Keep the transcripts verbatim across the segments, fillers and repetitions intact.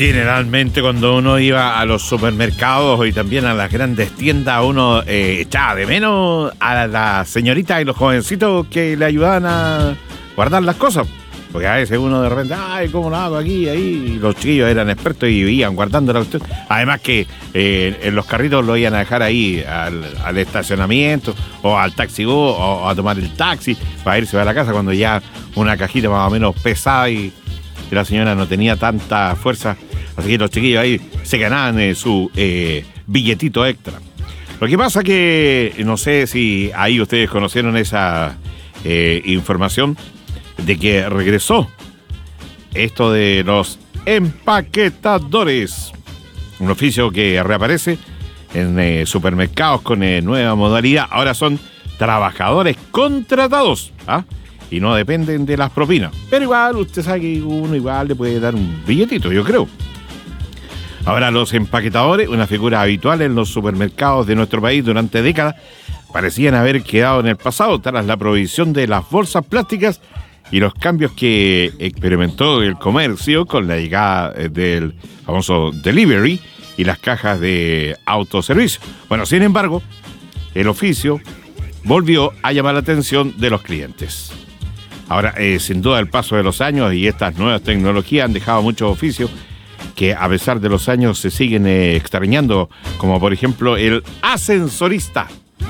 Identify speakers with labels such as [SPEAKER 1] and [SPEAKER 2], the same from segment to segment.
[SPEAKER 1] Generalmente cuando uno iba a los supermercados y también a las grandes tiendas, uno eh, echaba de menos a las señoritas y los jovencitos que le ayudaban a guardar las cosas. Porque a veces uno de repente, ay, ¿cómo lo hago aquí? Ahí. Y los chiquillos eran expertos y iban guardando la cuestión. Además que eh, en los carritos lo iban a dejar ahí al, al estacionamiento o al taxi go o a tomar el taxi para irse a la casa cuando ya una cajita más o menos pesada y, y la señora no tenía tanta fuerza. Así que los chiquillos ahí se ganaban eh, su eh, billetito extra. Lo que pasa que, no sé si ahí ustedes conocieron esa eh, información de que regresó esto de los empaquetadores, un oficio que reaparece en eh, supermercados con eh, nueva modalidad. Ahora son trabajadores contratados, ¿ah? Y no dependen de las propinas, pero igual usted sabe que uno igual le puede dar un billetito, yo creo. Ahora los empaquetadores, una figura habitual en los supermercados de nuestro país durante décadas, parecían haber quedado en el pasado tras la prohibición de las bolsas plásticas y los cambios que experimentó el comercio con la llegada del famoso delivery y las cajas de autoservicio. Bueno, sin embargo, el oficio volvió a llamar la atención de los clientes. Ahora, eh, sin duda, el paso de los años y estas nuevas tecnologías han dejado muchos oficios que a pesar de los años se siguen eh, extrañando, como por ejemplo el ascensorista,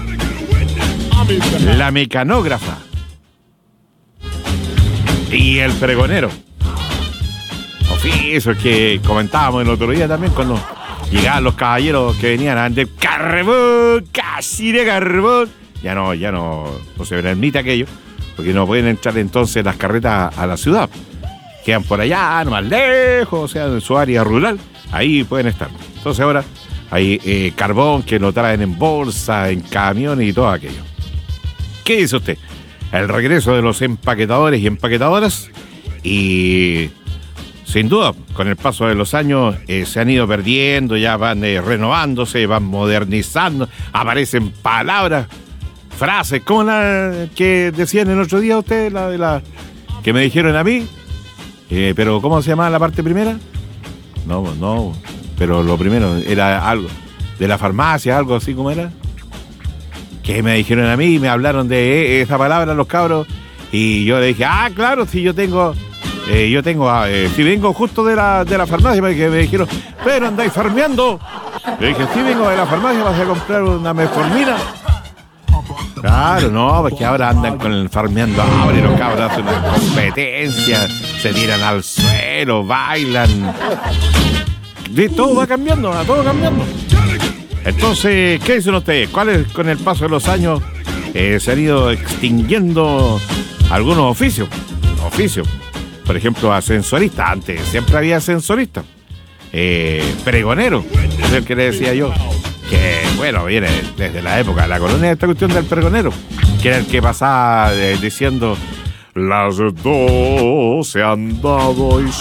[SPEAKER 1] la mecanógrafa y el pregonero. Oficios que comentábamos el otro día también cuando llegaban los caballeros que venían de carbón, casi de carbón. Ya no, ya no, no se permite aquello, porque no pueden entrar entonces las carretas a la ciudad. Quedan por allá, no más lejos, o sea, en su área rural, ahí pueden estar. Entonces ahora hay eh, carbón que lo traen en bolsa, en camiones y todo aquello. ¿Qué dice usted? El regreso de los empaquetadores y empaquetadoras y sin duda, con el paso de los años eh, se han ido perdiendo, ya van eh, renovándose, van modernizando, aparecen palabras, frases, como la que decían el otro día ustedes, la de la que me dijeron a mí. Eh, pero, ¿cómo se llamaba la parte primera? No, no, pero lo primero era algo de la farmacia, algo así como era. Que me dijeron a mí, me hablaron de esa palabra los cabros, y yo le dije, ah, claro, si yo tengo, eh, yo tengo, eh, si vengo justo de la, de la farmacia, porque me dijeron, pero andáis farmeando. Le dije, si vengo de la farmacia, vas a comprar una metformina. Claro, no, porque ahora andan con el farmeando ahora y los cabros hacen una competencia, se tiran al suelo, bailan. Y todo va cambiando, va todo cambiando. Entonces, ¿qué dicen ustedes? ¿Cuáles con el paso de los años eh, se han ido extinguiendo algunos oficios? Oficios. Por ejemplo, ascensorista. Antes siempre había ascensorista. Eh, pregonero, es el que le decía yo. Que, bueno, viene desde la época de la colonia esta cuestión del pregonero, que era el que pasaba eh, diciendo las dos se han dado y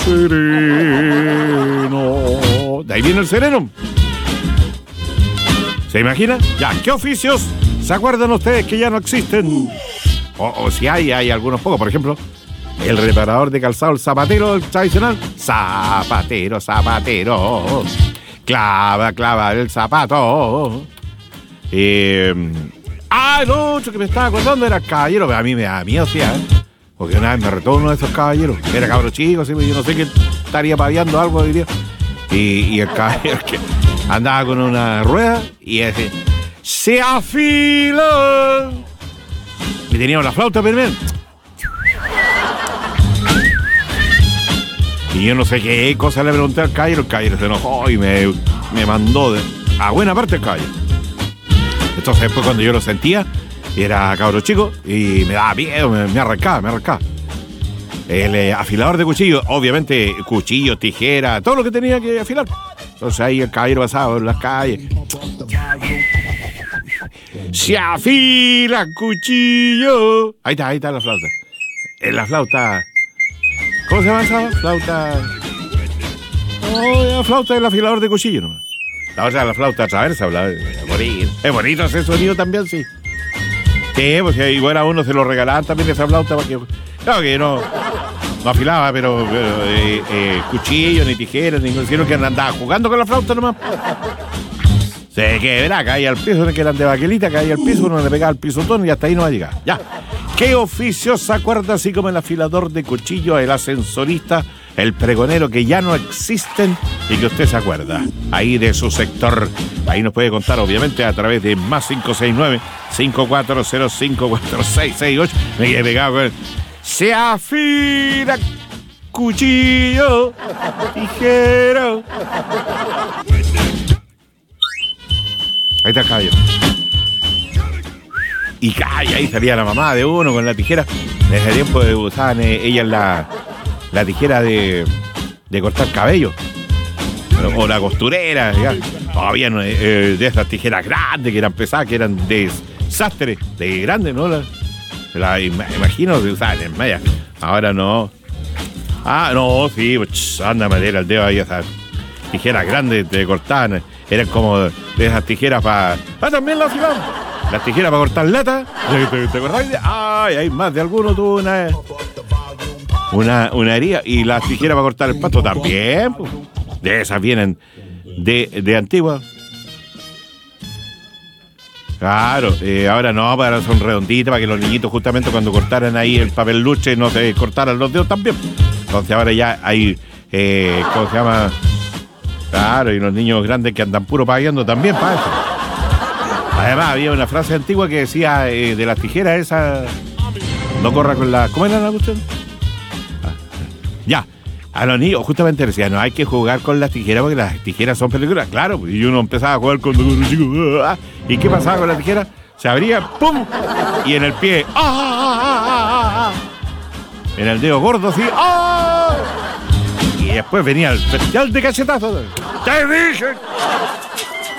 [SPEAKER 1] sereno. De ahí viene el sereno. ¿Se imagina? Ya, ¿qué oficios se acuerdan ustedes que ya no existen? O, o si hay, hay algunos pocos. Por ejemplo, el reparador de calzado, el zapatero el tradicional. Zapatero, zapatero. Clava, clava el zapato. Eh, ah, el otro que me estaba acordando era el caballero. A mí me da miedo, sí, ¿eh? Porque una vez me retó uno de esos caballeros. Era cabro chico, ¿sí? Yo no sé qué estaría paviando algo, diría. Y, y el caballero que andaba con una rueda y decía, ¡se afila! Y tenía una flauta primero. Y yo no sé qué cosa le pregunté al caballero. El caballero se enojó y me, me mandó de, a buena parte el caballero. Entonces después cuando yo lo sentía, era cabro chico y me daba miedo, me, me arrancaba, me arrancaba. El eh, afilador de cuchillos, obviamente cuchillo, tijera, todo lo que tenía que afilar. Entonces ahí el caballero pasaba por las calles. Se afila cuchillo. Ahí está, ahí está la flauta. En la flauta. ¿Cómo se llama esa flauta? Oh, la flauta del afilador de cuchillo, ¿no? La otra es la flauta traversa, es bonito. Es bonito ese sonido también, sí. Sí, pues si igual a uno se lo regalaban también esa flauta para que. Claro que no. no afilaba, pero, pero eh, eh, cuchillo, ni tijeras, ni sino que andaba jugando con la flauta nomás. Se quebra, caía al piso, que eran de baquelita, caía al piso, uno le pegaba al pisotón y hasta ahí no va a llegar. Ya. ¿Qué oficio se acuerda, así como el afilador de cuchillo, el ascensorista, el pregonero, que ya no existen y que usted se acuerda? Ahí de su sector. Ahí nos puede contar, obviamente, a través de más cinco seis nueve, cinco cuatro cero cinco, cuatro seis seis ocho. Me quedé pegado con él. Se afila cuchillo, tijero. Ahí está el caballo. Y calla, ahí salía la mamá de uno con la tijera. En ese tiempo usaban eh, ellas la, la tijera de, de cortar cabello. O la costurera. Ya. Todavía no, eh, de esas tijeras grandes que eran pesadas, que eran de sastre, de grandes, ¿no? La, la imagino que usaban en media. Ahora no. Ah, no, sí, pues, anda madera el dedo ahí, esas tijeras grandes te cortaban. Eran como de esas tijeras para... Ah, también las afilamos. Las tijeras para cortar lata. ¿Te, te acordás? Ay, hay más de alguno tuvo una, una, una herida. Y las tijeras para cortar el pasto también. Pues. De esas vienen de, de antigua. Claro, eh, ahora no, ahora son redonditas para que los niñitos justamente cuando cortaran ahí el papel luche no se cortaran los dedos también. Entonces ahora ya hay, eh, ¿cómo se llama? Claro, y los niños grandes que andan puro pagando también para eso. Además, había una frase antigua que decía eh, de las tijeras esa. No corra con la. ¿Cómo era la cuestión? Ah, ya. A los niños justamente decían, no hay que jugar con las tijeras porque las tijeras son peligrosas. Claro, y uno empezaba a jugar con los chicos. ¿Y qué pasaba con la tijera? Se abría, ¡pum! Y en el pie, ¡ah! ah, ah, ah, ah! En el dedo gordo, sí, ¡ah! Y después venía el especial de cachetazos. ¡Te dije!